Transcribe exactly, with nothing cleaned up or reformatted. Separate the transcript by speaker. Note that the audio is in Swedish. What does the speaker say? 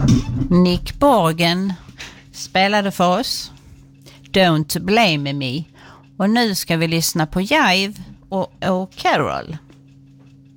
Speaker 1: Nick Borgen spelade för oss Don't Blame Me. Och nu ska vi lyssna på Jive och O'Carroll.